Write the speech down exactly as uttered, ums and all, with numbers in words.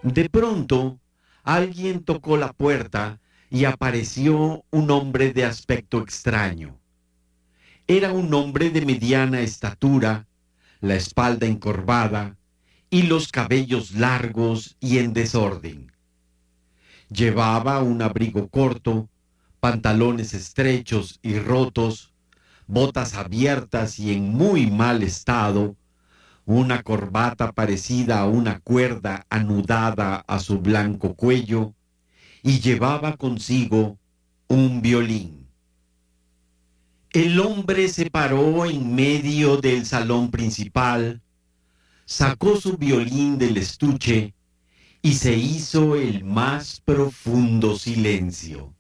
De pronto, alguien tocó la puerta y apareció un hombre de aspecto extraño. Era un hombre de mediana estatura, la espalda encorvada y los cabellos largos y en desorden. Llevaba un abrigo corto, pantalones estrechos y rotos, botas abiertas y en muy mal estado, una corbata parecida a una cuerda anudada a su blanco cuello, y llevaba consigo un violín. El hombre se paró en medio del salón principal, sacó su violín del estuche y se hizo el más profundo silencio.